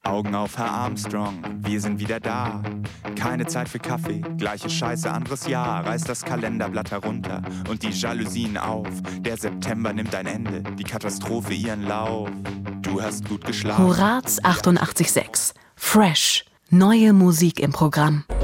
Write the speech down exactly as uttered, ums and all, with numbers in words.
Augen auf, Herr Armstrong, wir sind wieder da. Keine Zeit für Kaffee, gleiche Scheiße, anderes Jahr. Reiß das Kalenderblatt herunter und die Jalousien auf. Der September nimmt ein Ende, die Katastrophe ihren Lauf. Du hast gut geschlafen. Horaz achtundachtzig Komma sechs. Fresh. Neue Musik im Programm.